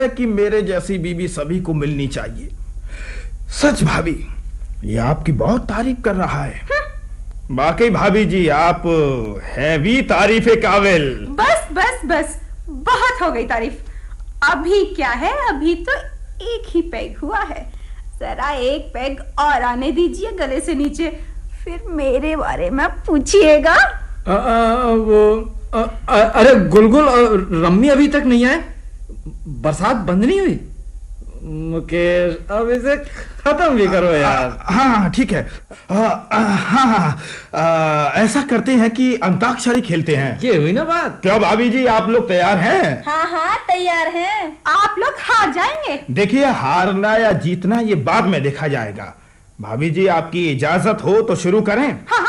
है कि मेरे जैसी बीवी सभी को मिलनी चाहिए। सच भाभी, ये आपकी बहुत तारीफ कर रहा है। वाकई भाभी जी, आप हैवी तारीफे काबिल। बस बस बस, बहुत हो गई तारीफ। अभी क्या है, अभी तो एक ही पैग हुआ है। जरा एक पैग और आने दीजिए गले से नीचे, फिर मेरे बारे में पूछिएगा। अरे गुलगुल, रम्मी अभी तक नहीं आए? बरसात बंद नहीं हुई? मुकेश, अब इसे खत्म भी करो यार। हाँ ठीक है। ऐसा करते हैं कि अंताक्षरी खेलते हैं। ये हुई ना बात। क्या भाभी जी, आप लोग तैयार हैं? हाँ हाँ तैयार हैं। आप लोग हार जाएंगे। देखिए, हारना या जीतना ये बाद में देखा जाएगा। भाभी जी, आपकी इजाजत हो तो शुरू करें। हाँ